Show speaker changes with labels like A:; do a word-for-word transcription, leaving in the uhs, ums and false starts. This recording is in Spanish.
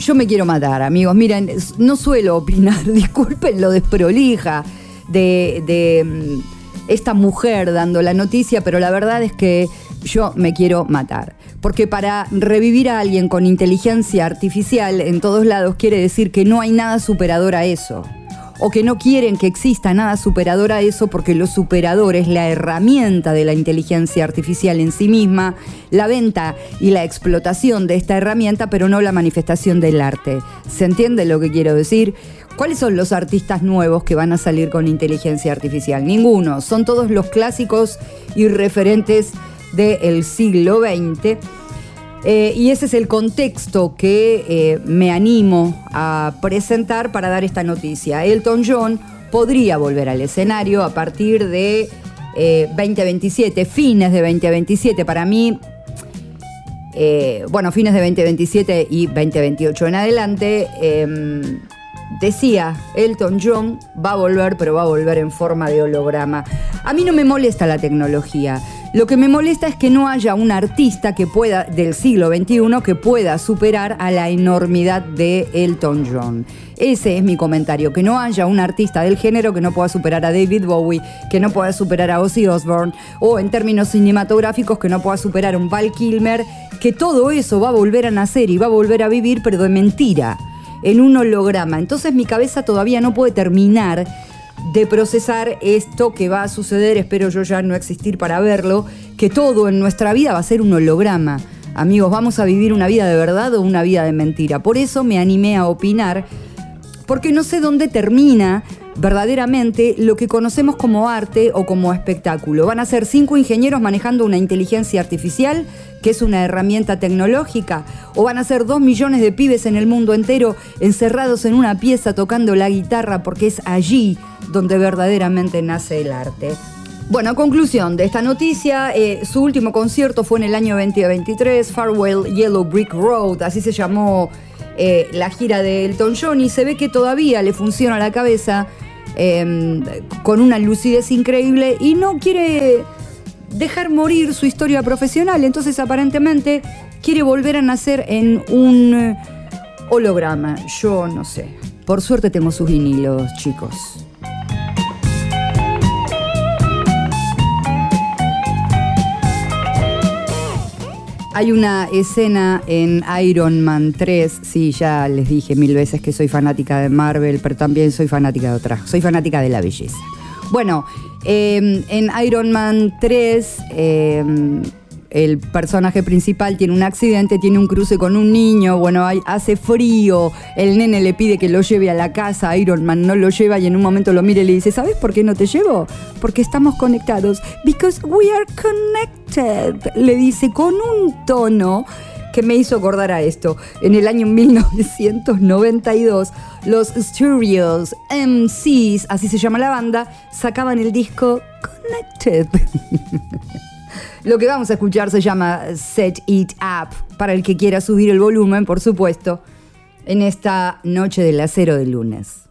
A: yo me quiero matar, amigos. Miren, no suelo opinar, disculpen lo desprolija de, de esta mujer dando la noticia, pero la verdad es que yo me quiero matar. Porque para revivir a alguien con inteligencia artificial en todos lados quiere decir que no hay nada superador a eso. O que no quieren que exista nada superador a eso porque lo superador es la herramienta de la inteligencia artificial en sí misma, la venta y la explotación de esta herramienta, pero no la manifestación del arte. ¿Se entiende lo que quiero decir? ¿Cuáles son los artistas nuevos que van a salir con inteligencia artificial? Ninguno. Son todos los clásicos y referentes del siglo veinte. Eh, y ese es el contexto que eh, me animo a presentar para dar esta noticia. Elton John podría volver al escenario a partir de eh, veinte veintisiete, fines de veinte veintisiete. Para mí, eh, bueno, fines de veinte veintisiete y veinte veintiocho en adelante. Eh, decía, Elton John va a volver, pero va a volver en forma de holograma. A mí no me molesta la tecnología. Lo que me molesta es que no haya un artista que pueda, del siglo veintiuno, que pueda superar a la enormidad de Elton John. Ese es mi comentario, que no haya un artista del género que no pueda superar a David Bowie, que no pueda superar a Ozzy Osbourne, o en términos cinematográficos que no pueda superar a un Val Kilmer, que todo eso va a volver a nacer y va a volver a vivir, pero de mentira, en un holograma. Entonces mi cabeza todavía no puede terminar de procesar esto que va a suceder, espero yo ya no existir para verlo, que todo en nuestra vida va a ser un holograma. Amigos, ¿vamos a vivir una vida de verdad o una vida de mentira? Por eso me animé a opinar, porque no sé dónde termina verdaderamente lo que conocemos como arte o como espectáculo. ¿Van a ser cinco ingenieros manejando una inteligencia artificial, que es una herramienta tecnológica? ¿O van a ser dos millones de pibes en el mundo entero encerrados en una pieza tocando la guitarra, porque es allí donde verdaderamente nace el arte? Bueno, conclusión de esta noticia, eh, su último concierto fue en el año veinte veintitrés, Farewell Yellow Brick Road, así se llamó eh, la gira de Elton John, y se ve que todavía le funciona la cabeza eh, con una lucidez increíble y no quiere dejar morir su historia profesional, entonces aparentemente quiere volver a nacer en un holograma. Yo no sé. Por suerte tengo sus vinilos, chicos. Hay una escena en Iron Man tres, sí, ya les dije mil veces que soy fanática de Marvel, pero también soy fanática de otras, soy fanática de la belleza. Bueno, eh, en Iron Man tres, eh, el personaje principal tiene un accidente, tiene un cruce con un niño, bueno, hay, hace frío, el nene le pide que lo lleve a la casa, Iron Man no lo lleva y en un momento lo mira y le dice, ¿sabes por qué no te llevo? Porque estamos conectados. Because we are connected, le dice con un tono que me hizo acordar a esto. En el año mil novecientos noventa y dos, los Stereos M Cs, así se llama la banda, sacaban el disco Connected. Lo que vamos a escuchar se llama Set It Up, para el que quiera subir el volumen, por supuesto, en esta noche del acero de lunes.